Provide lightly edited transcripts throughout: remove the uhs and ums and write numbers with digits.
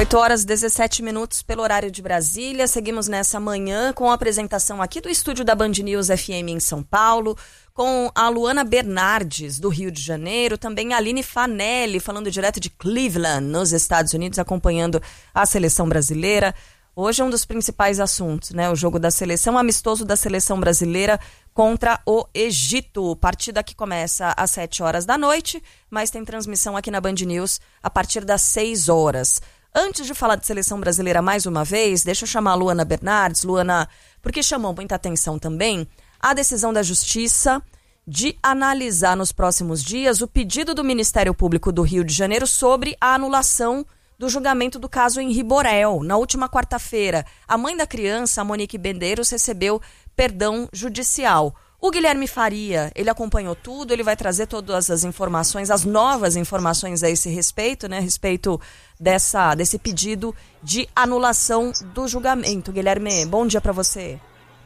8h17 pelo horário de Brasília. Seguimos nessa manhã com a apresentação aqui do estúdio da Band News FM em São Paulo, com a Luana Bernardes, do Rio de Janeiro, também a Aline Fanelli, falando direto de Cleveland, nos Estados Unidos, acompanhando a seleção brasileira. Hoje é um dos principais assuntos, né? O jogo da seleção, amistoso da seleção brasileira contra o Egito. Partida que começa às 7h da noite, mas tem transmissão aqui na Band News a partir das 6h. Antes de falar de seleção brasileira mais uma vez, deixa eu chamar a Luana Bernardes. Luana, porque chamou muita atenção também a decisão da Justiça de analisar nos próximos dias o pedido do Ministério Público do Rio de Janeiro sobre a anulação do julgamento do caso Henri Borel. Na última quarta-feira, a mãe da criança, a Monique Medeiros, recebeu perdão judicial. O Guilherme Faria, ele acompanhou tudo, ele vai trazer todas as informações, as novas informações a esse respeito, né? A respeito desse pedido de anulação do julgamento. Guilherme, bom dia para você.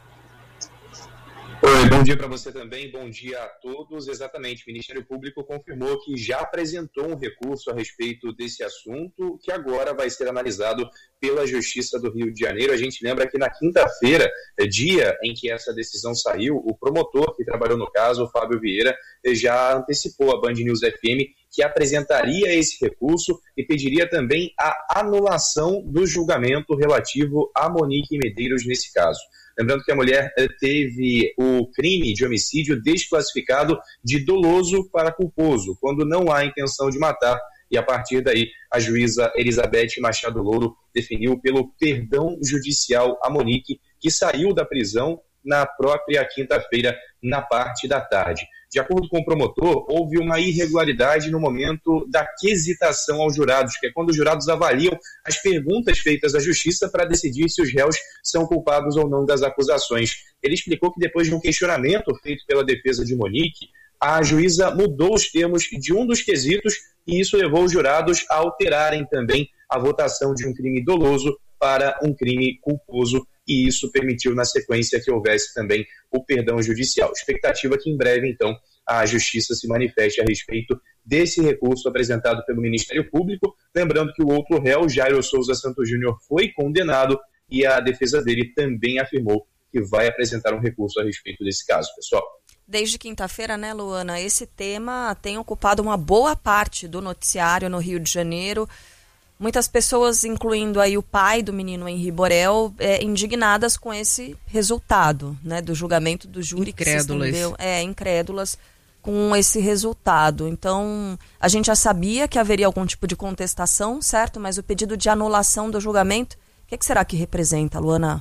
Oi, bom dia para você também, bom dia a todos. Exatamente, o Ministério Público confirmou que já apresentou um recurso a respeito desse assunto, que agora vai ser analisado pela Justiça do Rio de Janeiro. A gente lembra que na quinta-feira, dia em que essa decisão saiu, o promotor que trabalhou no caso, o Fábio Vieira, já antecipou a Band News FM que apresentaria esse recurso e pediria também a anulação do julgamento relativo a Monique Medeiros nesse caso. Lembrando que a mulher teve o crime de homicídio desclassificado de doloso para culposo, quando não há intenção de matar. E a partir daí, a juíza Elizabeth Machado Louro definiu pelo perdão judicial a Monique, que saiu da prisão na própria quinta-feira, na parte da tarde. De acordo com o promotor, houve uma irregularidade no momento da quesitação aos jurados, que é quando os jurados avaliam as perguntas feitas à justiça para decidir se os réus são culpados ou não das acusações. Ele explicou que depois de um questionamento feito pela defesa de Monique, a juíza mudou os termos de um dos quesitos e isso levou os jurados a alterarem também a votação de um crime doloso para um crime culposo, e isso permitiu, na sequência, que houvesse também o perdão judicial. Expectativa que, em breve, então, a Justiça se manifeste a respeito desse recurso apresentado pelo Ministério Público. Lembrando que o outro réu, Jairo Souza Santos Júnior, foi condenado e a defesa dele também afirmou que vai apresentar um recurso a respeito desse caso, pessoal. Desde quinta-feira, né, Luana, esse tema tem ocupado uma boa parte do noticiário no Rio de Janeiro. Muitas pessoas, incluindo aí o pai do menino Henri Borel, indignadas com esse resultado, né, do julgamento do júri que se estendeu, incrédulas com esse resultado. Então, a gente já sabia que haveria algum tipo de contestação, certo? Mas o pedido de anulação do julgamento, o que será que representa, Luana?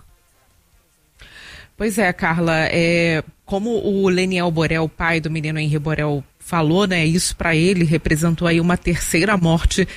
Pois é, Carla, como o Leniel Borel, pai do menino Henri Borel, falou, né, isso para ele representou aí uma terceira morte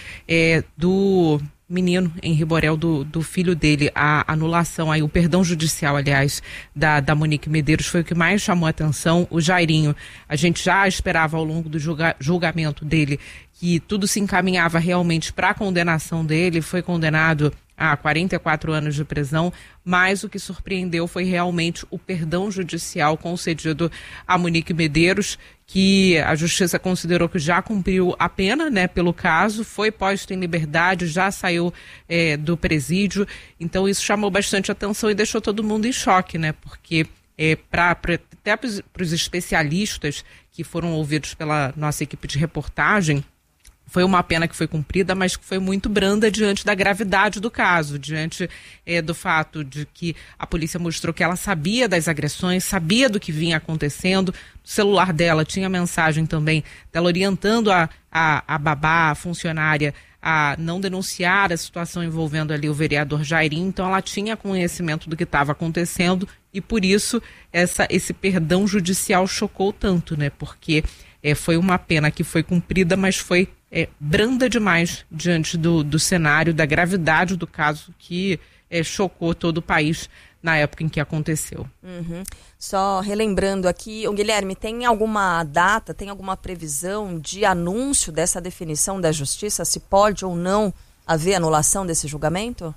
do menino Henri Borel, do filho dele. A anulação, aí, o perdão judicial, aliás, da Monique Medeiros foi o que mais chamou a atenção. O Jairinho, a gente já esperava ao longo do julgamento dele que tudo se encaminhava realmente para a condenação dele, foi condenado a 44 anos de prisão, mas o que surpreendeu foi realmente o perdão judicial concedido a Monique Medeiros, que a Justiça considerou que já cumpriu a pena, né, pelo caso, foi posto em liberdade, já saiu do presídio. Então isso chamou bastante atenção e deixou todo mundo em choque, né, porque até para os especialistas que foram ouvidos pela nossa equipe de reportagem, foi uma pena que foi cumprida, mas que foi muito branda diante da gravidade do caso, diante do fato de que a polícia mostrou que ela sabia das agressões, sabia do que vinha acontecendo. No celular dela tinha mensagem também dela orientando a babá, a funcionária, a não denunciar a situação envolvendo ali o vereador Jairinho. Então ela tinha conhecimento do que estava acontecendo e por isso esse perdão judicial chocou tanto, né? Porque foi uma pena que foi cumprida, mas foi branda demais diante do cenário, da gravidade do caso que chocou todo o país na época em que aconteceu. Uhum. Só relembrando aqui, Guilherme, tem alguma data, tem alguma previsão de anúncio dessa definição da Justiça, se pode ou não haver anulação desse julgamento?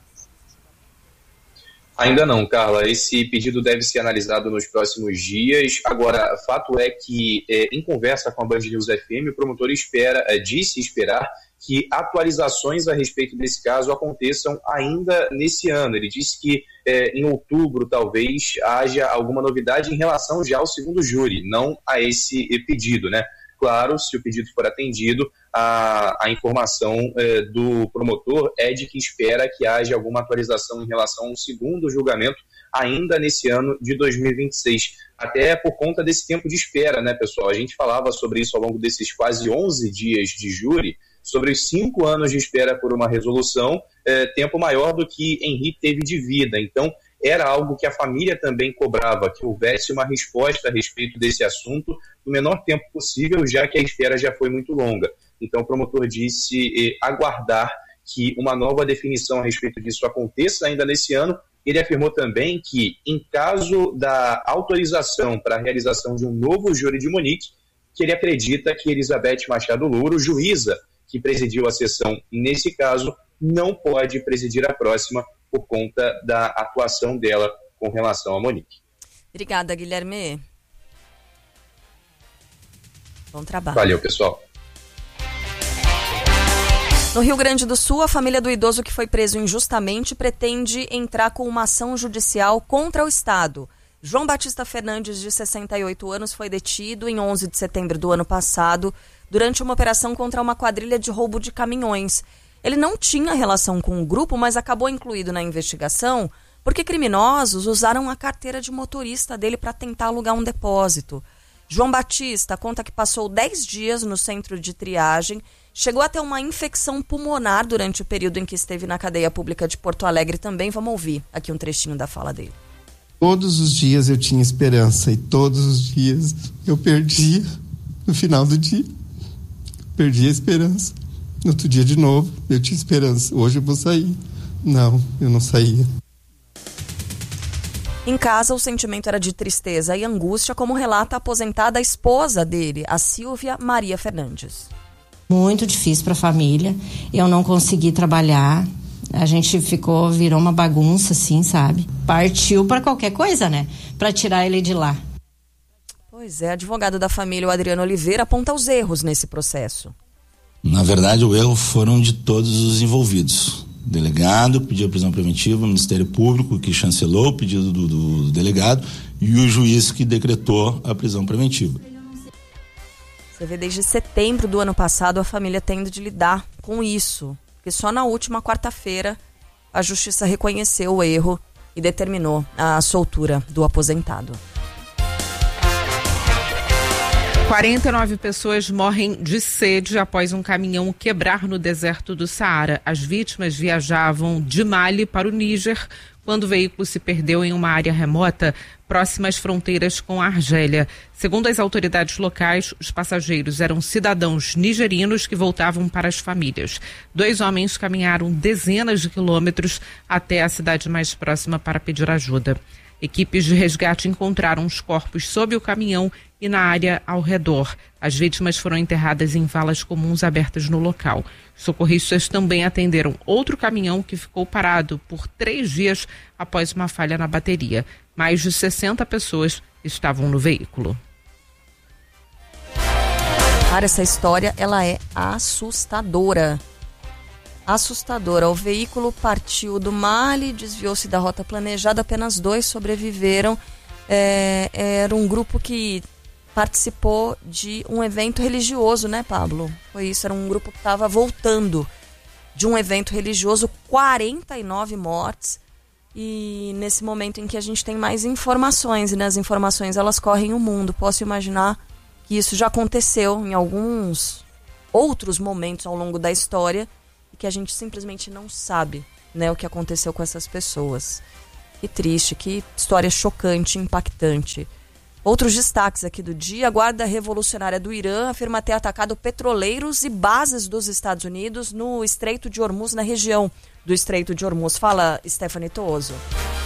Ainda não, Carla. Esse pedido deve ser analisado nos próximos dias. Agora, fato é que, em conversa com a Band News FM, o promotor disse esperar que atualizações a respeito desse caso aconteçam ainda nesse ano. Ele disse que em outubro talvez haja alguma novidade em relação já ao segundo júri, não a esse pedido, né? Claro, se o pedido for atendido, a informação do promotor é de que espera que haja alguma atualização em relação ao segundo julgamento ainda nesse ano de 2026. Até por conta desse tempo de espera, né, pessoal? A gente falava sobre isso ao longo desses quase 11 dias de júri, sobre os 5 anos de espera por uma resolução, tempo maior do que Henri teve de vida. Então, era algo que a família também cobrava, que houvesse uma resposta a respeito desse assunto no menor tempo possível, já que a espera já foi muito longa. Então, o promotor disse aguardar que uma nova definição a respeito disso aconteça ainda nesse ano. Ele afirmou também que, em caso da autorização para a realização de um novo júri de Munique, que ele acredita que Elizabeth Machado Louro, juíza que presidiu a sessão nesse caso, não pode presidir a próxima por conta da atuação dela com relação a Monique. Obrigada, Guilherme. Bom trabalho. Valeu, pessoal. No Rio Grande do Sul, a família do idoso que foi preso injustamente pretende entrar com uma ação judicial contra o Estado. João Batista Fernandes, de 68 anos, foi detido em 11 de setembro do ano passado durante uma operação contra uma quadrilha de roubo de caminhões. Ele não tinha relação com o grupo, mas acabou incluído na investigação porque criminosos usaram a carteira de motorista dele para tentar alugar um depósito. João Batista conta que passou 10 dias no centro de triagem, chegou a ter uma infecção pulmonar durante o período em que esteve na cadeia pública de Porto Alegre também. Vamos ouvir aqui um trechinho da fala dele. Todos os dias eu tinha esperança e todos os dias eu perdia no final do dia. Perdi a esperança. No outro dia de novo, eu tinha esperança. Hoje eu vou sair. Não, eu não saía. Em casa, o sentimento era de tristeza e angústia, como relata a aposentada esposa dele, a Silvia Maria Fernandes. Muito difícil para a família. Eu não consegui trabalhar. A gente virou uma bagunça, assim, sabe? Partiu para qualquer coisa, né? Para tirar ele de lá. Pois é, advogado da família, o Adriano Oliveira, aponta os erros nesse processo. Na verdade, o erro foram de todos os envolvidos. O delegado pediu a prisão preventiva, o Ministério Público que chancelou o pedido do delegado e o juiz que decretou a prisão preventiva. Você vê, desde setembro do ano passado, a família tendo de lidar com isso. Porque só na última quarta-feira a justiça reconheceu o erro e determinou a soltura do aposentado. 49 pessoas morrem de sede após um caminhão quebrar no deserto do Saara. As vítimas viajavam de Mali para o Níger quando o veículo se perdeu em uma área remota próxima às fronteiras com a Argélia. Segundo as autoridades locais, os passageiros eram cidadãos nigerinos que voltavam para as famílias. 2 homens caminharam dezenas de quilômetros até a cidade mais próxima para pedir ajuda. Equipes de resgate encontraram os corpos sob o caminhão e na área ao redor. As vítimas foram enterradas em valas comuns abertas no local. Os socorristas também atenderam outro caminhão que ficou parado por 3 dias após uma falha na bateria. Mais de 60 pessoas estavam no veículo. Cara, essa história, ela é assustadora. Assustadora. O veículo partiu do Mali, desviou-se da rota planejada, apenas 2 sobreviveram. Era um grupo que participou de um evento religioso, né, Pablo? Foi isso, era um grupo que estava voltando de um evento religioso, 49 mortes. E nesse momento em que a gente tem mais informações, e né, as informações elas correm o mundo, posso imaginar que isso já aconteceu em alguns outros momentos ao longo da história, que a gente simplesmente não sabe, né, o que aconteceu com essas pessoas. Que triste, que história chocante, impactante. Outros destaques aqui do dia: a Guarda Revolucionária do Irã afirma ter atacado petroleiros e bases dos Estados Unidos no Estreito de Hormuz, na região do Estreito de Hormuz. Fala, Stephanie Tooso.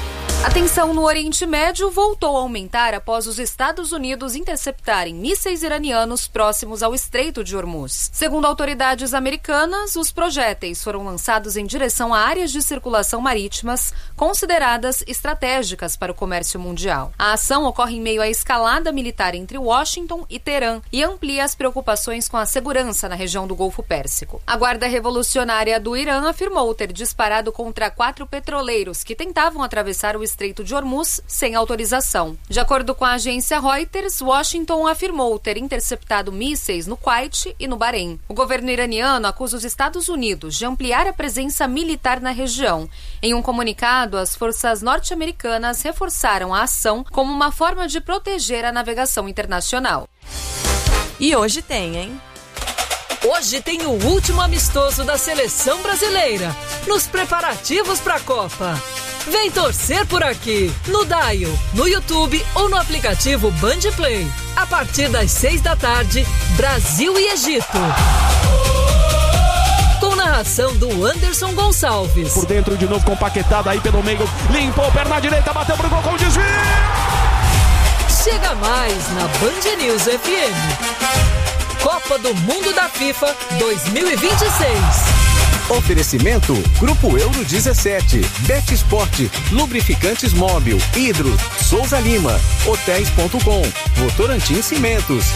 A tensão no Oriente Médio voltou a aumentar após os Estados Unidos interceptarem mísseis iranianos próximos ao Estreito de Hormuz. Segundo autoridades americanas, os projéteis foram lançados em direção a áreas de circulação marítimas consideradas estratégicas para o comércio mundial. A ação ocorre em meio à escalada militar entre Washington e Teherã e amplia as preocupações com a segurança na região do Golfo Pérsico. A Guarda Revolucionária do Irã afirmou ter disparado contra 4 petroleiros que tentavam atravessar o Estreito de Hormuz sem autorização. De acordo com a agência Reuters, Washington afirmou ter interceptado mísseis no Kuwait e no Bahrein. O governo iraniano acusa os Estados Unidos de ampliar a presença militar na região. Em um comunicado, as forças norte-americanas reforçaram a ação como uma forma de proteger a navegação internacional. E hoje tem, hein? Hoje tem o último amistoso da seleção brasileira, nos preparativos para a Copa. Vem torcer por aqui, no Dial, no YouTube ou no aplicativo Band Play. A partir das 6 da tarde, Brasil e Egito. Com narração do Anderson Gonçalves. Por dentro de novo, compaquetado aí pelo meio, limpou, perna direita, bateu pro gol com desvio. Chega mais na Band News FM. Copa do Mundo da FIFA 2026. Oferecimento Grupo Euro 17, Bet Sport, Lubrificantes Móbil, Hidro, Souza Lima, Hotéis.com, Votorantim Cimentos.